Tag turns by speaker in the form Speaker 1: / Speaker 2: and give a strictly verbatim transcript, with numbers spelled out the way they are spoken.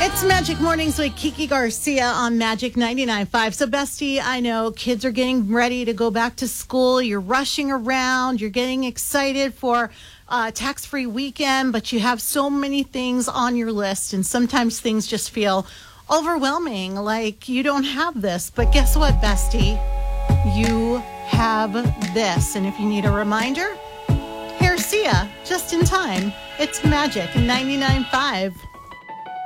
Speaker 1: It's Magic Mornings with Kiki Garcia on Magic ninety-nine point five. So, Bestie, I know kids are getting ready to go back to school. You're rushing around. You're getting excited for uh, tax-free weekend, but you have so many things on your list, and sometimes things just feel overwhelming, like you don't have this. But guess what, Bestie? You have this. And if you need a reminder, here's Sia, just in time. It's Magic ninety-nine point five.